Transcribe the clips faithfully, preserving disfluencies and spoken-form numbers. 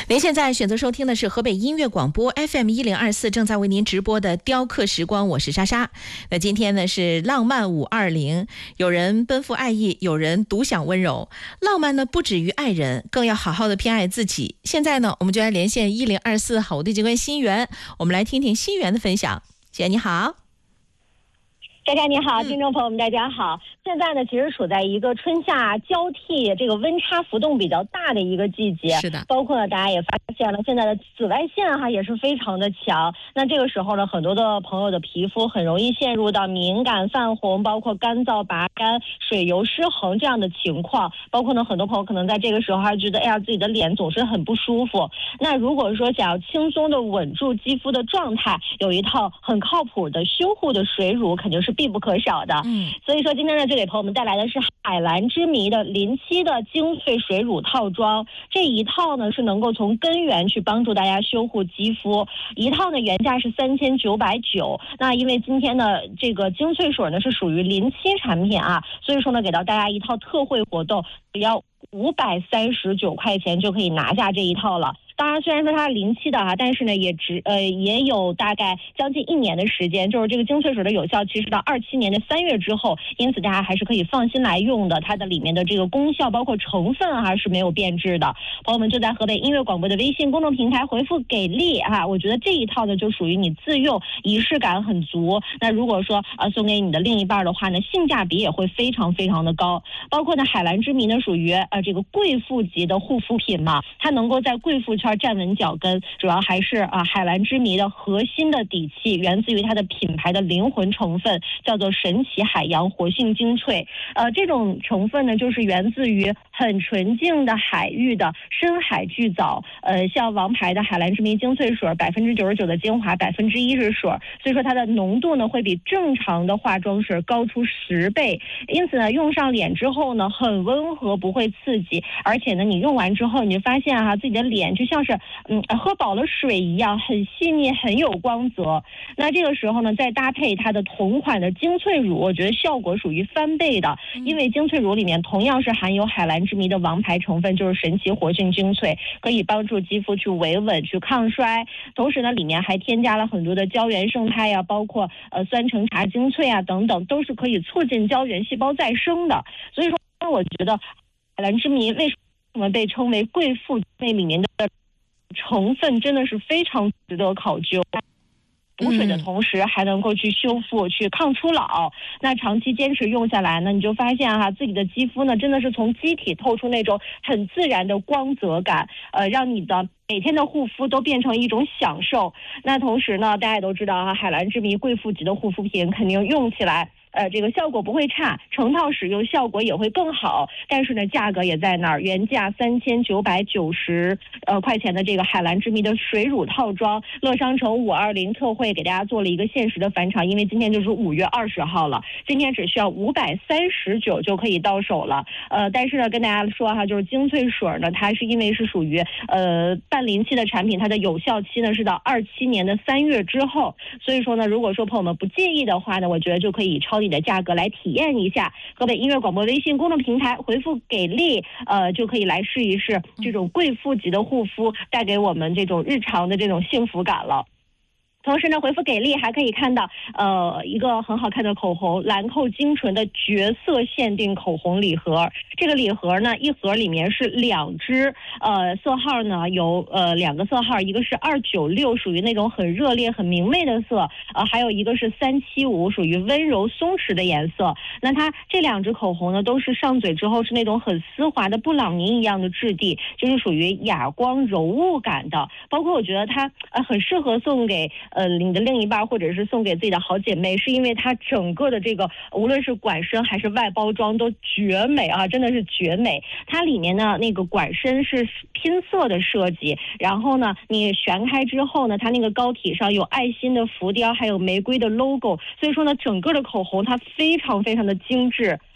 您现在选择收听的是河北音乐广播 F M 一零二四，正在为您直播的雕刻时光，我是莎莎。那今天呢是浪漫五二零，有人奔赴爱意，有人独享温柔。浪漫呢不止于爱人，更要好好的偏爱自己。现在呢，我们就来连线一零二四好地机关新源，我们来听听新源的分享。新源你好。 大家你好，听众朋友们大家好。现在呢其实处在一个春夏交替，这个温差浮动比较大的一个季节。 是的， 包括呢大家也发现了现在的紫外线哈也是非常的强。那这个时候呢，很多的朋友的皮肤很容易陷入到敏感、泛红，包括干燥、拔干、水油失衡这样的情况。包括呢很多朋友可能在这个时候还觉得，哎呀，自己的脸总是很不舒服。那如果说想要轻松的稳住肌肤的状态，有一套很靠谱的修护的水乳肯定是必不可少的。 嗯， 所以说今天呢就给朋友们带来的是海蓝之谜的临期的精粹水乳套装。这一套呢是能够从根源去帮助大家修护肌肤，一套呢原价是三千九百九。那因为今天的这个精粹水呢是属于临期产品啊，所以说呢给到大家一套特惠活动，只要五百三十九块钱就可以拿下这一套了。当然，虽然说它是临期的哈，但是呢，也只呃也有大概将近一年的时间，就是这个精粹水的有效期是到二七年的三月之后，因此大家还是可以放心来用的。它的里面的这个功效包括成分还是没有变质的。朋友们就在河北音乐广播的微信公众平台回复给力哈，我觉得这一套呢就属于你自用，仪式感很足。那如果说呃送给你的另一半的话呢，性价比也会非常非常的高。包括呢海蓝之谜呢属于呃这个贵妇级的护肤品嘛，它能够在贵妇圈站稳脚跟，主要还是啊海蓝之谜的核心的底气源自于它的品牌的灵魂成分，叫做神奇海洋活性精粹。呃，这种成分呢，就是源自于很纯净的海域的深海巨藻。呃，像王牌的海蓝之谜精粹水，百分之九十九的精华，百分之一是水，所以说它的浓度呢会比正常的化妆水高出十倍。因此呢，用上脸之后呢，很温和，不会刺激，而且呢，你用完之后，你就发现哈、啊，自己的脸就像是嗯，喝饱了水一样，很细腻，很有光泽。那这个时候呢，再搭配它的同款的精粹乳，我觉得效果属于翻倍的。因为精粹乳里面同样是含有海蓝之谜的王牌成分，就是神奇活性精粹，可以帮助肌肤去维稳、去抗衰。同时呢，里面还添加了很多的胶原胜肽啊，包括呃酸橙茶精粹啊等等，都是可以促进胶原细胞再生的。所以说，我觉得海蓝之谜为什么被称为贵妇类里面的成分真的是非常值得考究，补水的同时还能够去修复、去抗初老。那长期坚持用下来呢，你就发现哈、啊，自己的肌肤呢真的是从机体透出那种很自然的光泽感，呃，让你的每天的护肤都变成一种享受。那同时呢，大家也都知道哈、啊，海蓝之谜贵妇级的护肤品肯定用起来呃，这个效果不会差，成套使用效果也会更好，但是呢，价格也在那儿，原价三千九百九十呃块钱的这个海蓝之谜的水乳套装，乐商城五二零特惠给大家做了一个限时的返场，因为今天就是五月二十号了，今天只需要五百三十九就可以到手了。呃，但是呢，跟大家说哈，就是精粹水呢，它是因为是属于呃半临期的产品，它的有效期呢是到二七年的三月之后，所以说呢，如果说朋友们不介意的话呢，我觉得就可以超的价格来体验一下。河北音乐广播微信公众平台回复给力，呃，就可以来试一试这种贵妇级的护肤带给我们这种日常的这种幸福感了。同时呢，回复给力还可以看到呃一个很好看的口红，兰蔻精纯的绝色限定口红礼盒。这个礼盒呢，一盒里面是两支，呃色号呢有呃两个色号，一个是二九六，属于那种很热烈很明媚的色，呃还有一个是三七五，属于温柔松弛的颜色。那它这两支口红呢，都是上嘴之后是那种很丝滑的布朗尼一样的质地，就是属于哑光柔雾感的。包括我觉得它呃很适合送给呃，你的另一半或者是送给自己的好姐妹，是因为它整个的这个无论是管身还是外包装都绝美啊，真的是绝美。它里面呢那个管身是拼色的设计，然后呢你旋开之后呢，它那个膏体上有爱心的浮雕，还有玫瑰的 logo， 所以说呢整个的口红它非常非常的精致。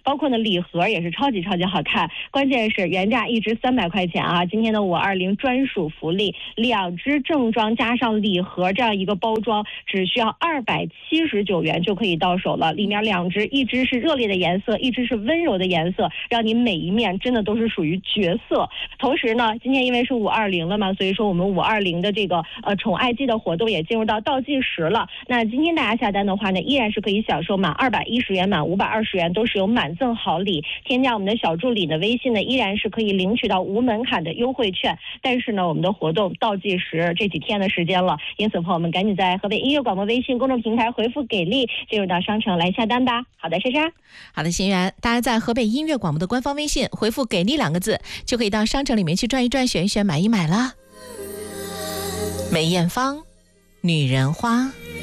包括呢礼盒也是超级超级好看。关键是原价一支三百块钱啊，今天的五二零专属福利，两支正装加上礼盒这样一个包装，只需要二百七十九元就可以到手了。里面两支，一支是热烈的颜色，一支是温柔的颜色，让你每一面真的都是属于绝色。同时呢，今天因为是五二零了嘛，所以说我们五二零的这个呃宠爱季的活动也进入到倒计时了。那今天大家下单的话呢，依然是可以享受满二百一十元、满五百二十元都是有满赠好礼。添加我们的小助理的微信呢，依然是可以领取到无门槛的优惠券。但是呢，我们的活动倒计时这几天的时间了，因此朋友们赶紧在河北音乐广播微信公众平台回复给力，进入到商城来下单吧。好的，莎莎。 好的，欣媛，大家在河北音乐广播的官方微信回复给力两个字，就可以到商城里面去转一转，选一选，买一买了。梅艳芳，女人花。